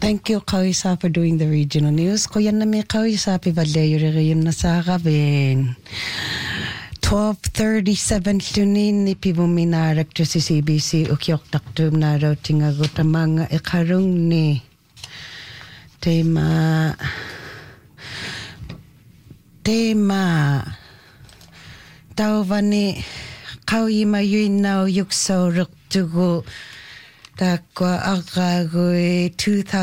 Thank you, Kawisa, for doing the regional news. Kuya na may Kawisa, Pivaleyo rin na sa Rabin. 12:37 lunin ni Pivuminarak to si CBC ukyok taktum na raw tingagot ang mga ikarong ni tema tawani kawima yun na yukso ruktugo takwa akagoy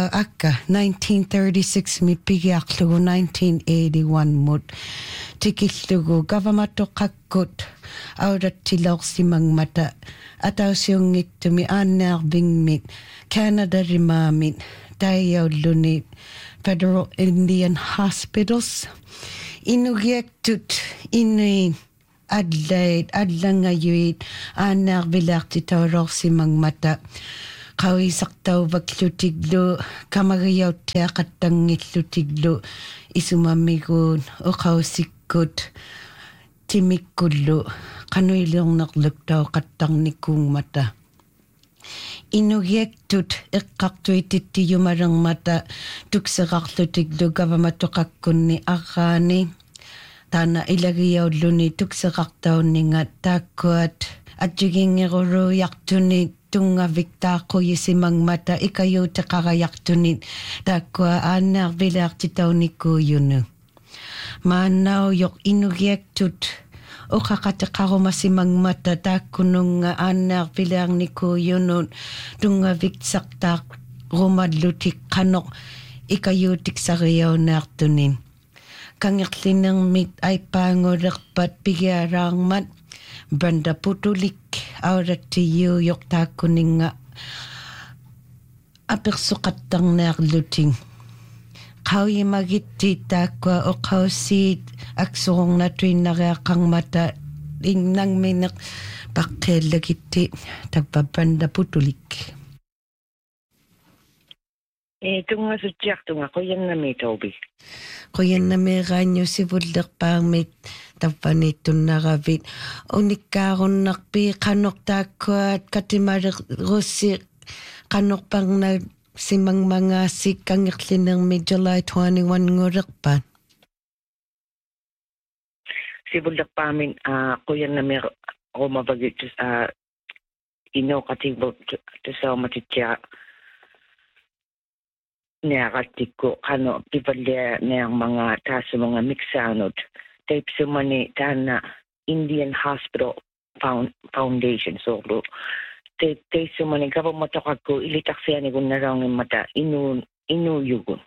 1936 mi pigaklugo 1981 mut tikitlugo gavamato kakut aurat tilok si mangmata ataw siyong ito mi anarbing mit Canada rimamit tayaw lunit Federal Indian Hospitals inugyek inui adlang ngayuit anar bilak ti tawrok si mangmata kawisak taw baklutiglo kamagayaw tiya katangitlutiglo isumamigon o kausikot timikulo kanuilong naklugtaw katang nikung mata inugyek ikaktuitit ti yumarang mata tuksakaklutiglo gavamatukakun ni akani Tana ilagayaw lunituk sa kaktaw ni nga takot at jiging ngoro yaktunit tunga vikta ko yisimang mata ikayo takara yaktunit takwa anak bilak titaw ni ko yun. Manaw yok inugyek o kakatakaro masimang mata takunong nga anak bilak ni ko yun tunga viksak tak rumadlutik kanok ikayo tiksarayaw naktunin. Kangaklin ng mit ay pangurakpat bigyarang mat Branda putulik aurat tiyo yok takuning nga apirsukat tang nakluting kau magiti takwa o kau si aksurong na tuwin nakakang mata nang minak pakelagiti tagpabranda putulik tunga sa tiyak tunga ko yan na may tawbi. Kuyan na may ranyo si Budlak pangmit tapanitun na rabit. Unik karon nakpi kanok takwat katimarik rusik kanok pang na simang mga sikang iklinang may July 21 ngurakpan. Si Budlak pamin kuyan na may rumabagit ino katibot to sa matitya nakatiko kano pibalya ng mga taso mga mixanod tape sumani tana Indian Hospital Foundation so tape sumani kapag matokag ko ilitaksiyan ni kung narang ng mata inuyugon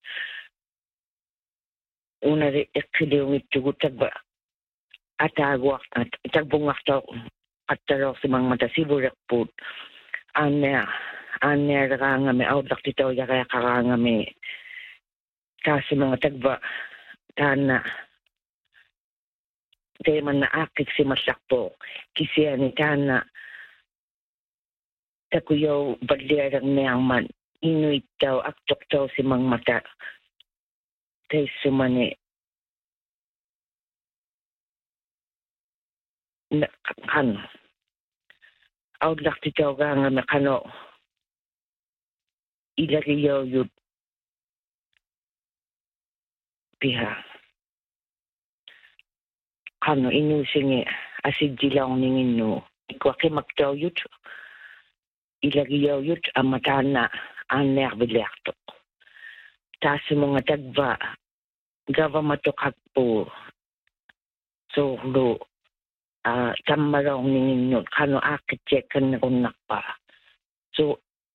una rin ikiliwang ito tagba atagwak at tagbungak to at taraw si mga mata siburak po Anya karangami outlook dito kaya karangami kasi mga tagba tana kaya man naakik si masakpo kasi ani tana takuyaw balyarang niyang inuit daw aktok daw si mga mata kaya sumani kan outlook dito karangami kano ilagayaw yun piha kano inusingi asid dilaw ningin no ikwaki magtaw yun ilagayaw yun ang matana ang nerbilekto tas mga tagba gava matukag po so lo tamaraw ningin no kano akityekan na kunak pa so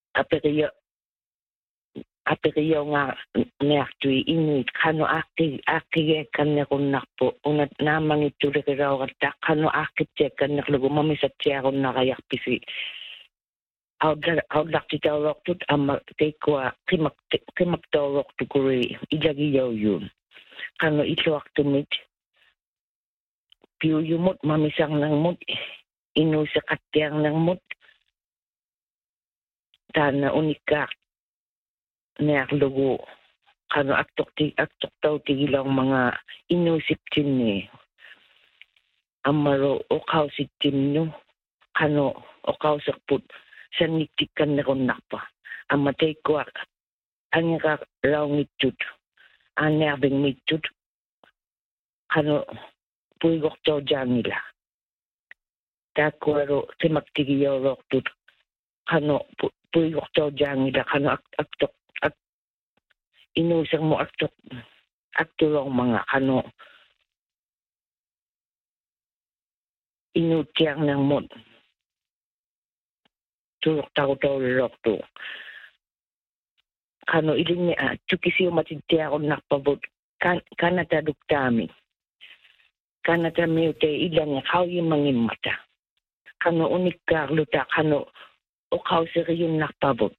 aperiyaw nga neaktui inuit kano akiyekan na kunak po unat namang itulik raw kata kano akityekan na klugo mamisat siya kung nakayakpisi Audlak ti tawak tut ama tekwa kimak tawak tu kuri ilagiyaw yun kano ituak tumit piu yumot mamisang ng mut inusakat tiyang ng mut tana unikak naklugo kano aktok taw tigilang mga inusip tin ni amaro o kausit tin no kano o kausak put sa nitikan na ron nakpa amatay ko anga raungitut anerving mitut kano puigorto jangila takwaro timaktigiyoroktut kano puigorto jangila kano aktok inusang mo aktulong mga kano inutiang ng mod tulok tao lorokto kano iling niya tukisiyo matidya ako nakpabot kanata duktami kanata miyute ilang niya kao yung mangin mata kano unik karluta kano o kao siri yung nakpabot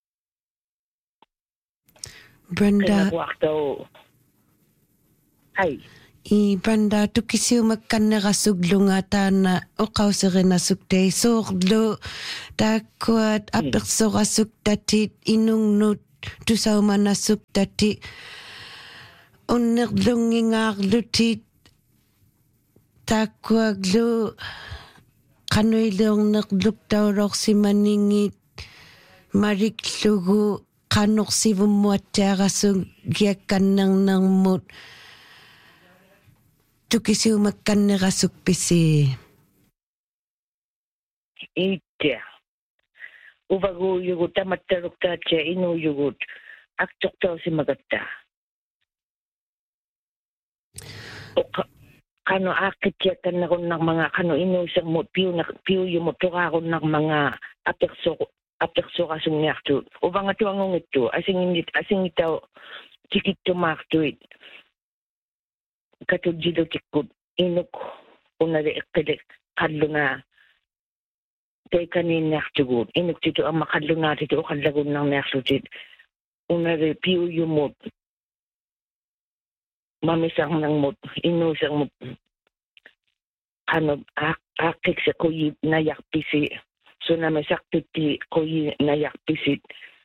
Brenda ay Brenda tukisiyo magkanarasuglungatan na ukaw sa rinasuktay sorglo takwat apekso rasuktatit inungnut tusaw manasuktati unerlungingarlutit takwaglo kanoylong nagluktaurok si maningit mariklugu kanok si bumuatyagasug giyakan ng mut tukisiw magkanarasukpisi. Ita. Ubago yugut amatarok tatya inu yugut. Aktok taw si magata. O kano akit yakan na kon ng mga kano inusang mo piu yung motora kon ng mga apekso kasong niyakto. Ubang ito ang ito. Asing ito tikit tumakto it. Katudjido tikut inuk unari ekkelek kallo na tay kanin naktugut inuk tito ang makallo na tito kallagun ng naksutit unari piu yumot mamisang ng mot inusang mot ano akik sa kuyi nayakpisi so na may saktuti kuyi nayakpisit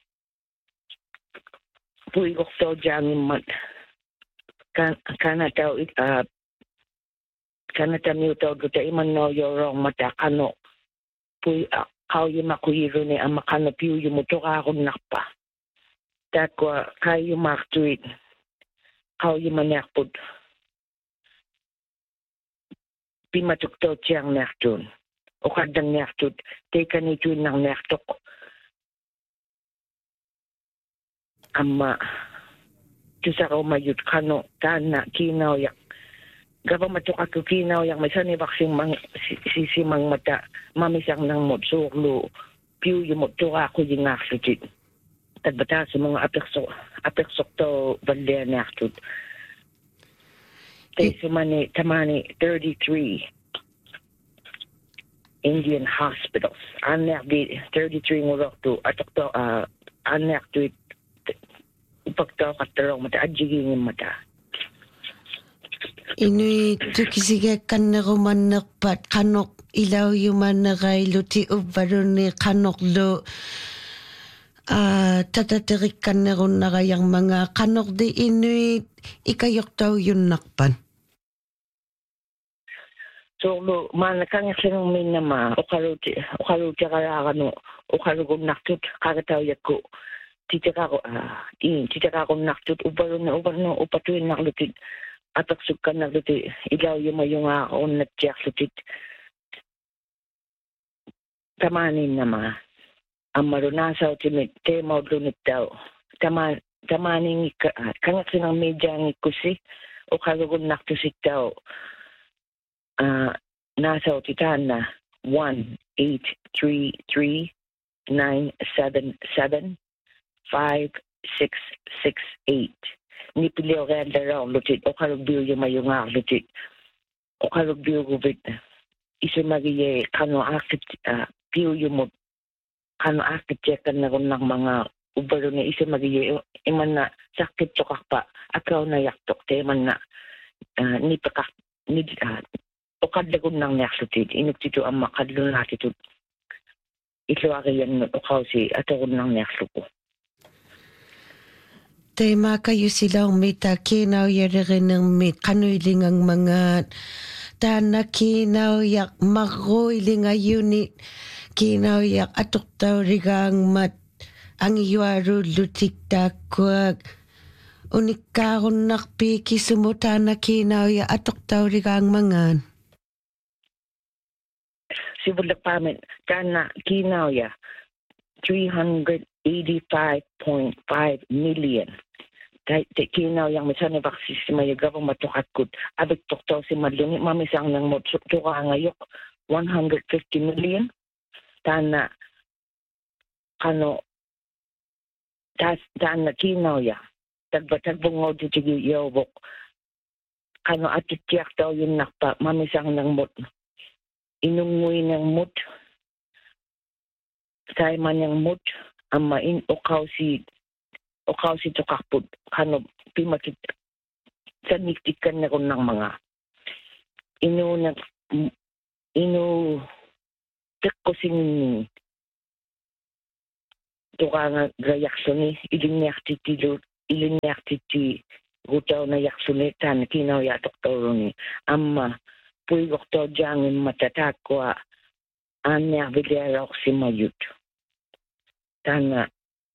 puigok so jangin mat kanata miutaw duta iman no yorong mata kano puy kau yung makuyiro ni ang makano piu yung mutuka akong nakpa takwa kayo maktuit kau yung manakpod pimatukto tiyang naktun o kadang naktut teka nito ng naktok ama sa ko mayut kano kana kinaw yak gaba matuka ko kinaw yak may sani vaccine mang sisimang mata mamisang ng motsurlo piu yung motura ko yung naksutit tagbata sa mga apeksok to balya naktut tayo tamani 33 Indian hospitals anak di 33 ngulok to atok to anak to pagtaw katarong mata adjiging mata Inui tukisige kannaruman nakpat kanok ilaw yuman naray luti ubaruni kanok lo tatatirik kanarun narayang mga kanok di inui ikayok taw yun nakpan so lo manakang sinong minama okaluti karakano okalugon naktut kakataw yako titaka ko naktut ubaro na upatuin naklutit atak sukan naklutit ilaw yung mayong on natyak lutit tamanin nama ang marunasaw timit temaw lunit daw tamanin kangak sinang medyang ikusi o kalugon naktusit daw nasaw titana 1-833-977 5668 ni pilio ganda raw lutit o kalugbiyo yung mayunga lutit o kalugbiyo gubit iso magiye kano akit piyo yung kano akit chekan na rin ng mga ubalo na iso magiye iman na sakit tsukak pa akaw na yaktok te man na ni pakak ni o kadlagon ng naksutit inuk tito ang makadlo na tito ito agayan o kaw si atagon ng naksuko tema kayo silang mita kinaw yaririn ng mit kanuiling ang mga tana kinaw yak magoiling a unit kinaw yak atok taw rigang mat ang yuarulutik takwag unikkarunarpi kisumutana kinauya atoktaurigaang mangan. Sibulak pamin, kana kinauya 385.5 million. Kinaw yang misalnya baksis si maya gawang matukakot. Abit toktaw si Madluni, mamisang ng motsuktuka ngayok 150 million. Tana, tana kinaw ya. Tagbungaw di tigi yawok. Atitiyak daw yung nakpa, mamisang ng mot. Inunguy ng mot. Say man yung mot, amain ukaw si tukakpod. Pimakit sa niktikan na kung ng mga tekko sinin tukang reaksyon ilinyakti gutaw na yaksyon tan kinaw yatok toro ni amma puigok to jangin matatakwa anya vilera si mayut tan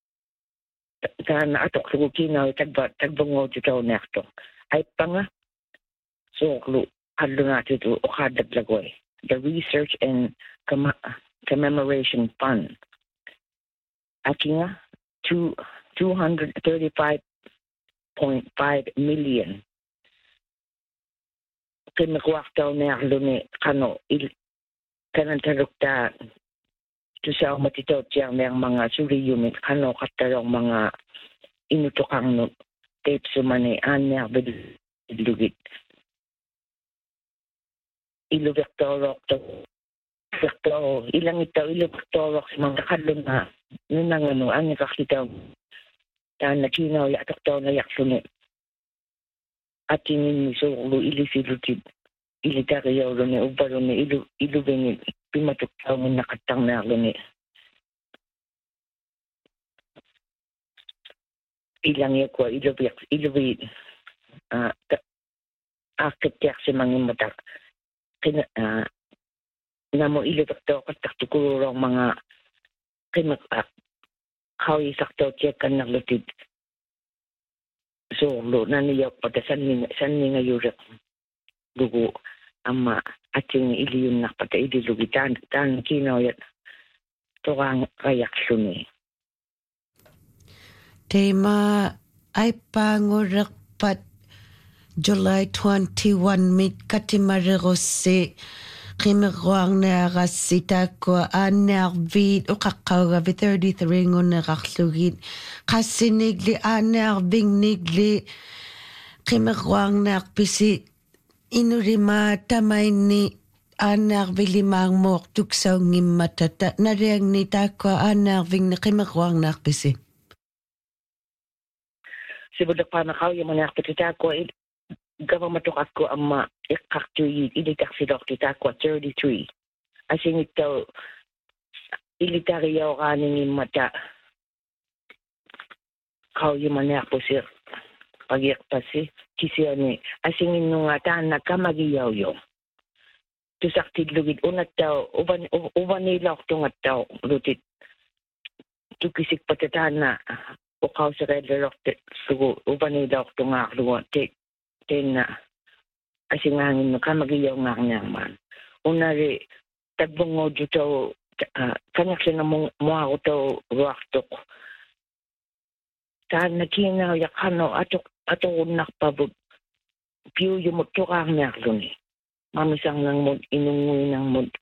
atok sugu kinaw tagbungo dito nekto ay panga so hadlo natin ito o kadaglagoy the Research and Commemoration Fund aking 235.5 million kinakuwaktaw na yaklo ni kanantarukta to sa matitaw tiyang mga suri unit katarong mga inutukang no tape sumani anya bilugit iluvektorok to ilang itaw iluvektorok sa mga kalong na nunang anya kakitaw tan nakinaw yatok taw na yaksuni at tingin so ilisilutid ilitaryaw lo ni ubaro ni ilubengin pimatuktaw ng nakatang na ni ilang yakwa ilubi akityak si mangin matak namo ilubektaw kataktukurong mga kawi saktaw tiyek kan naglutid so lo naniyak pata san ni nga yurak dugo ama ating iliyun na pata idilugitan tan kinaw yat tukang reaksyon ni tema ay pangurak pat July 21 mit katimarerose kimerwang na rasita ko anervid o kakawga 33 ngon na kaklugit kasi nigli anerving nigli kimerwang na pisi inurima tamay ni anervilimang mok tuksaw ngim matata nariyang ni tako anerving na kimerwang na pisi sibudak pa nakaw yung mga nakapitita ko gawang matukat ko ang ikaktuyi ilitak si Dr. Takwa 33 asing ito ilitaryaw kaning mata kaw yung mga po sir pagyak pa si kisiya ni asingin nung atan nagkamagiyaw yung tusaktid lugid unat daw uban nila ako tungat daw lutit tukisik patatan na ukaw sa red rock sugo uban nila ako tungat luwa ten na asingangin nagkamagiyaw nga kanyaman unari tagbungo dito kanyak siya na mga ko daw ruaktok tan nakinaw yakano ato nakpabot piyo yung mutukang naklo ni mamisang ng mod inungoy ng mod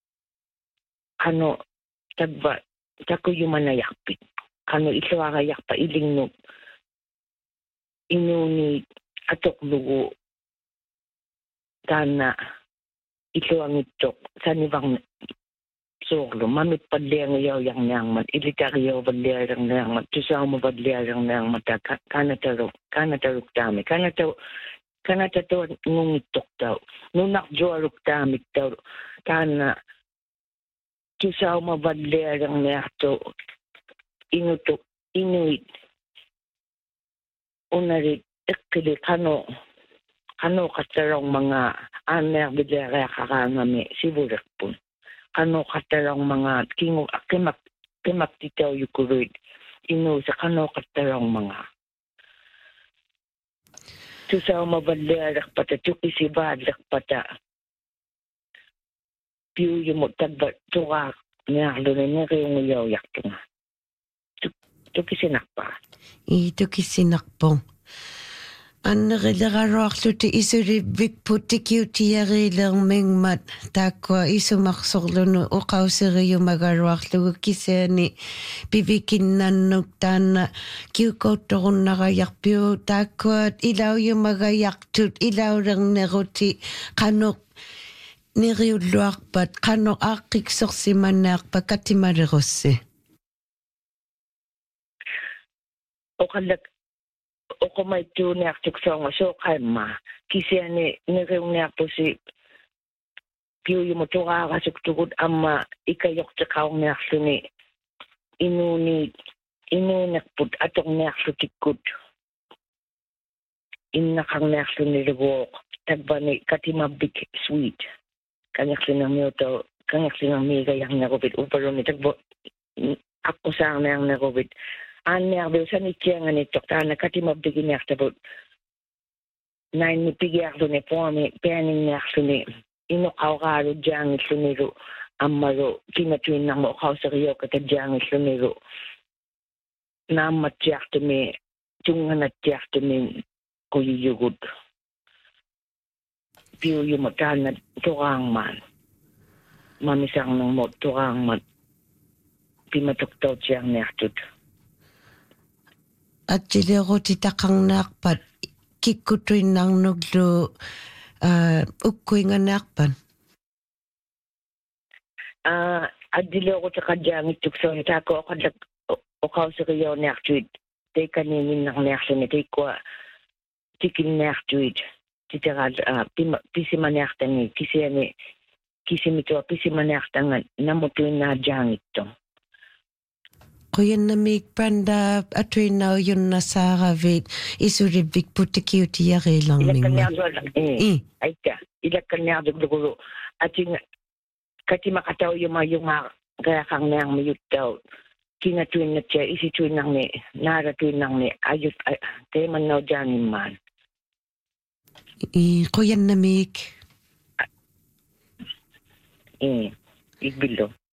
tagba tako yung manayakpit ito akayak pa iling no inuni atok lugo tan ito ang itok sanibang soglo mamit padliang yaw yang nangman ilitaryaw badliang nangman tusaw mo badliang nangman kanatarok dami kanataw ngungitok daw nunak joarok dami daw kana tusaw mo badliang nangto inuit unarit ekkili kano katarong mga aner bidera kakangami siburak po katarong mga kimak titaw yukurid inu sa kanokatarang mga. Tusaw mabalarak pata, tukisibadlak pata. Piu yung mo tagbat tuwak niya lunin niya yung uyaw yak nga. Tukisinak pa. Ito kisinakpong. Annarileraruarluti isurivvikputikkiutiariilerng mingmat taakua isumarsorlunu uqauseriumagaruarlugu kiseani pivikinnannuk taanna kiukouttorunnarayarpiu taakkuat ilauyumagayartut ilaulerneruti qanuq niriulluarpat qanuq aaqqiksorsimannaarpa katimalerussi. Ako may tunak tuksong so kalma. Kasi niriunak po si piyo yung motora kasuktukod ama ikayok sa kaong nakso ni inunak po atong nakso tikod. Inakang nakso ni Rewok tagba ni katimabik sweet. Kanyakso ng miyoto, kanyakso ng migayang nakubit uparo ni tagbo ako sa ang nakubit. Nervös ni tjänga ni tokta na katimabik naktabot. Nain ni pigyato ni pomi pening nakso ni inokawkaro diyang isuniro amaro kinatuin na mo kausariyo katadiyang isuniro na matiyakto mi tunga na tiyakto mi kuyuyugod piyo yung matahan na turang man mamisang ng mo turang man pimatoktaw diyang naktod at silero titakang nakpat kikutuin ng nuglo ukkoy nga nakpan. Adilo ko sa kadyang itukso ita ko kadag o kausariyo naktod tay kaninin ng naktod tay ko tikin naktod titirad pisimanaktan ni kisimito pisimanaktan namutuin na dyang ito. Kuyan na may panda atoy na yun na sa ravit isuribik putikiyuti yari lang mingma. Ay ka, ilakan niya dugdugulo. At yung katimakataw yung mga kaya kang niyang mayutaw. Kinatuin na siya, isituin nang ni, naratuin nang ni, ayot, kaya man na dyan man. Kuyan na may Igbilo.